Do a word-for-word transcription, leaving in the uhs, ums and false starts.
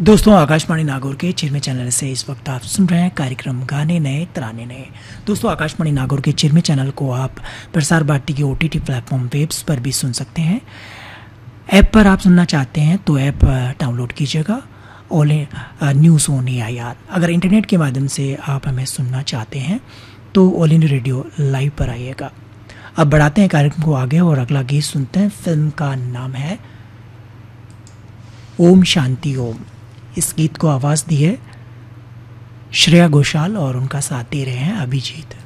दोस्तों, आकाशवाणी नागौर के चिरमे चैनल से इस वक्त आप सुन रहे हैं कार्यक्रम गाने नए तराने नए। दोस्तों, आकाशवाणी नागौर के चिरमे चैनल को आप प्रसार भारती के ओटीटी प्लेटफॉर्म वेब्स पर भी सुन सकते हैं। ऐप पर आप सुनना चाहते हैं तो ऐप डाउनलोड कीजिएगा, all news on A I R. अगर इंटरनेट के माध्यम से आप हमें सुनना चाहते हैं तो ऑल इंडिया रेडियो लाइव पर आइएगा। अब बढ़ाते हैं कार्यक्रम को आगे और अगला गीत सुनते हैं। फिल्म का नाम है ओम शांति ओम। इस गीत को आवाज़ दी है श्रेया घोषाल और उनका साथ दे रहे हैं अभिजीत।